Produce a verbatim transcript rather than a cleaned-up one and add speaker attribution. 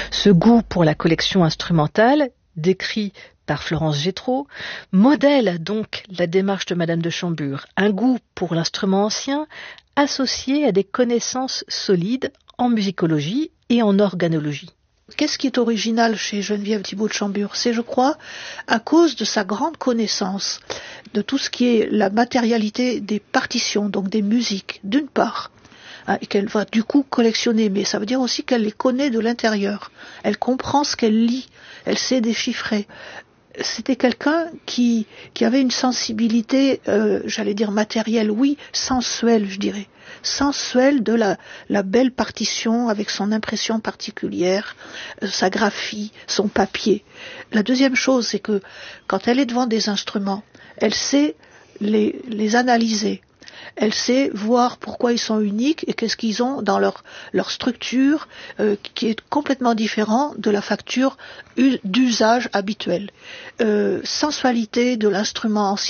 Speaker 1: Ce goût pour la collection instrumentale, décrit par Florence Gétro, modèle donc la démarche de Madame de Chambure, un goût pour l'instrument ancien associé à des connaissances solides en musicologie et en organologie.
Speaker 2: Qu'est-ce qui est original chez Geneviève Thibault de Chambure? C'est, je crois, à cause de sa grande connaissance de tout ce qui est la matérialité des partitions, donc des musiques, d'une part, hein, et qu'elle va du coup collectionner, mais ça veut dire aussi qu'elle les connaît de l'intérieur. Elle comprend ce qu'elle lit, elle sait déchiffrer. C'était quelqu'un qui, qui avait une sensibilité, euh, j'allais dire matérielle, oui, sensuelle, je dirais. Sensuelle de la, la belle partition avec son impression particulière, euh, sa graphie, son papier. La deuxième chose, c'est que quand elle est devant des instruments, elle sait les, les analyser. Elle sait voir pourquoi ils sont uniques et qu'est-ce qu'ils ont dans leur, leur structure euh, qui est complètement différent de la facture d'usage habituel. Euh, sensualité de l'instrument ancien.